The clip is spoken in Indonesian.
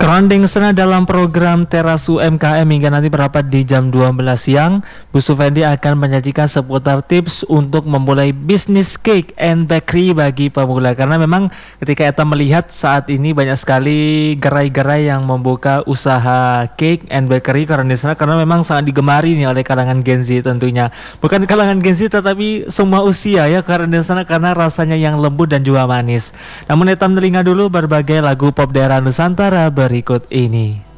Kerandeng sana dalam program Teras UMKM hingga nanti berapat di jam 12 siang. Bu Sufendi akan menyajikan seputar tips untuk memulai bisnis cake and bakery bagi pemula. Karena memang ketika kita melihat saat ini banyak sekali gerai-gerai yang membuka usaha cake and bakery Kerandeng sana, karena memang sangat digemari nih oleh kalangan Gen Z tentunya. Bukan kalangan Gen Z tetapi semua usia ya Kerandeng sana, karena rasanya yang lembut dan juga manis. Namun hitam telinga dulu berbagai lagu pop daerah Nusantara berikut ini.